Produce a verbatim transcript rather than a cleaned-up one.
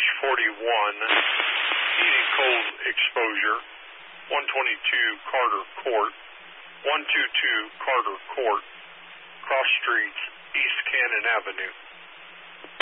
dash forty-one, heating cold exposure, one twenty-two Carter Court, one twenty-two Carter Court, cross streets, East Cannon Avenue.